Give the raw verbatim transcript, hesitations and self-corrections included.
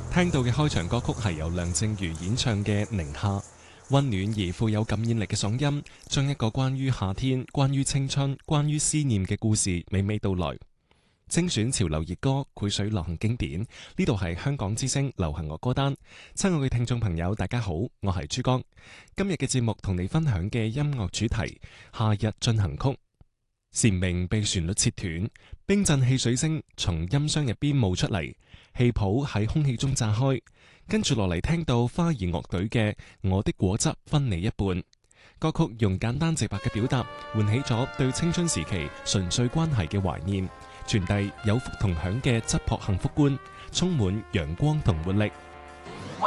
聽到嘅開場歌曲係由梁靜茹演唱嘅《寧夏》，溫暖而富有感染力嘅嗓音，將一個關於夏天、關於青春、關於思念嘅故事娓娓道來。精選潮流熱歌，繪水流行經典。呢度係香港之聲流行樂歌單。親愛嘅聽眾朋友，大家好，我係珠江。今日嘅節目同你分享嘅音樂主題《夏日進行曲》。蟬鳴被旋律切斷，冰鎮汽水聲從音箱入邊冒出嚟，氣泡喺空氣中炸開。跟住落嚟聽到花兒樂隊嘅《我的果汁分你一半》。歌曲用簡單直白嘅表達，喚起咗對青春時期純粹關係嘅懷念，傳遞有福同享嘅質樸幸福觀，充滿陽光同活力。